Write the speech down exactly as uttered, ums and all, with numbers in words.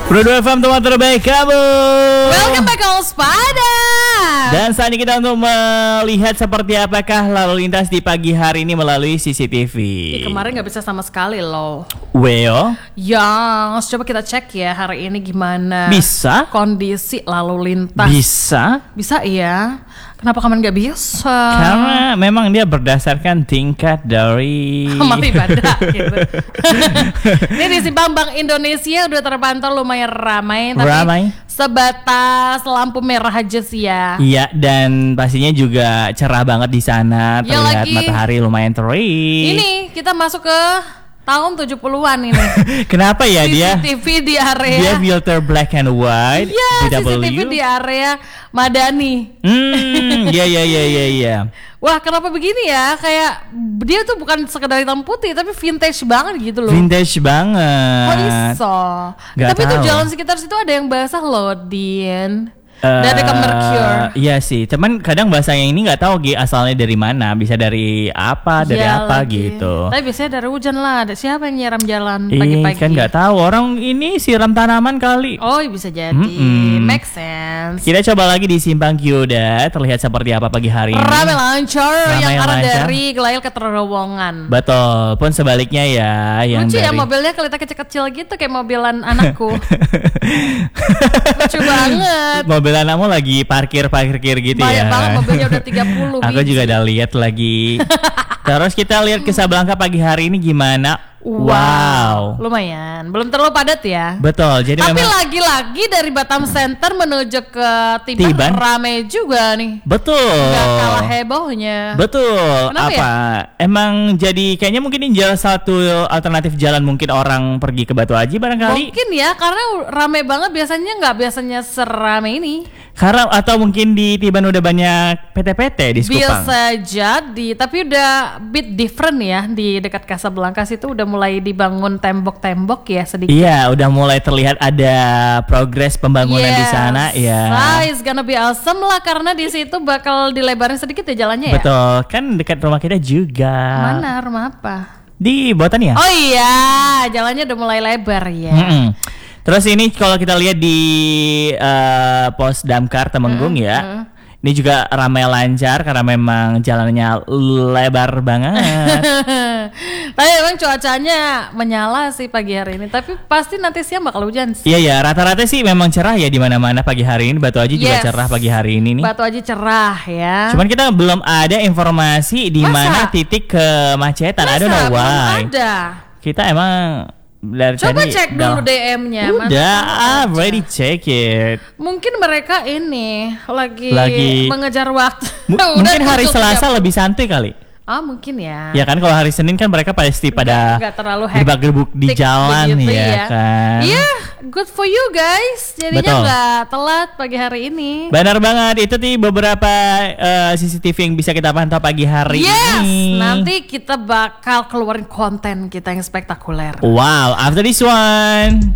Produk F M teman terbaik kamu. Welcome back all Spada. Dan saat ini kita untuk melihat seperti apakah lalu lintas di pagi hari ini melalui C C T V. Ih, kemarin nggak bisa sama sekali loh. Weo. Yang coba kita cek ya hari ini gimana. Bisa. Kondisi lalu lintas. Bisa. Bisa iya. Kenapa kemarin nggak bisa? Karena memang dia berdasarkan tingkat dari amal ibadah gitu. Ini di Simpang Bank Indonesia udah terpantau lumayan ramai, tapi Ramai. sebatas lampu merah aja sih ya. Iya, dan pastinya juga cerah banget di sana, Ya, terlihat lagi. matahari lumayan terik. Ini kita masuk ke tahun tujuh puluhan ini. Kenapa ya dia? C C T V di area. Dia filter black and white. Iya, D W. C C T V di area Madani. Hmm, iya iya iya iya iya. Wah, kenapa begini ya? Kayak dia tuh bukan sekedar hitam putih, tapi vintage banget gitu loh. Vintage banget. Kok iso? Nggak Tapi tuh tahu. jalan sekitar situ ada yang basah loh, Din. Eh, Dari ke Mercure. Iya sih, cuman kadang bahasa yang ini nggak tahu Gi asalnya dari mana, bisa dari apa, dari Iya apa lagi. gitu. Tapi biasanya dari hujan lah. Ada siapa yang nyiram jalan Ih, pagi-pagi? kan nggak tahu orang ini siram tanaman kali. Oh, bisa jadi. Mm-mm. Make sense. Kita coba lagi di Simpang Kiyuda, terlihat seperti apa pagi hari ini. Rame lancar Ramai yang arah lancar. dari Gelayel ke Terowongan. Betul, pun sebaliknya ya yang Lucu dari ya mobilnya kelihatan kecil-kecil gitu kayak mobilan anakku. Lucu banget. Mobil anakmu lagi parkir-parkir gitu Banyak ya. banget mobilnya udah tiga puluh Aku biji. juga udah lihat lagi. Terus kita lihat Casablanca pagi hari ini gimana? Wow. Lumayan. Belum terlalu padat ya. Betul. Jadi Tapi memang lagi-lagi dari Batam Center menuju ke Tiban, Tiban. rame juga nih. betul. Gak kalah hebohnya. Betul. Kenapa Apa? Emang jadi kayaknya mungkin ini jalan satu alternatif jalan mungkin orang pergi ke Batu Haji barangkali. Mungkin ya karena rame banget biasanya nggak biasanya serame ini. Karena atau mungkin di Tiban udah banyak P T P T di Sekupang. Bisa jadi, tapi udah bit different ya di dekat Casablanca situ udah mulai dibangun tembok-tembok ya sedikit. Iya, udah mulai terlihat ada progres pembangunan di Yes. sana ya. Ah, it's gonna be awesome lah karena di situ bakal dilebarin sedikit ya jalannya ya. Betul, kan dekat rumah kita juga. Mana rumah apa? Di Botan ya? Oh iya, jalannya udah mulai lebar ya. Mm-mm. Terus ini kalau kita lihat di eh, pos Damkar Temenggung ya, ini juga ramai lancar karena memang jalannya lebar banget. Tapi emang cuacanya menyala sih pagi hari ini. Tapi pasti nanti siang bakal hujan sih. Iya ya, rata-rata sih memang cerah ya di mana-mana pagi hari ini. Batu Haji juga Yes. cerah pagi hari ini nih. Batu Haji cerah ya. Cuman kita belum ada informasi di Masa? mana titik kemacetan. I don't know Masa? Belum why. ada. Kita emang dari Coba tadi cek dah- dulu D M-nya. Mana Udah, tahu I've aja. already check it. Mungkin mereka ini lagi, Lagi- mengejar waktu. M- Udah mungkin hari tutup Selasa jam. lebih santai kali. Ah mungkin ya. Ya kan kalau hari Senin kan mereka pasti pada Nggak terlalu hektik gerbak-gerbuk di jalan begitu ya, kan. Iya, good for you guys. Jadinya Betul. nggak telat pagi hari ini. Benar banget, itu tuh beberapa eh, C C T V yang bisa kita pantau pagi hari Yes, ini. nanti kita bakal keluarin konten kita yang spektakuler. Wow, after this one.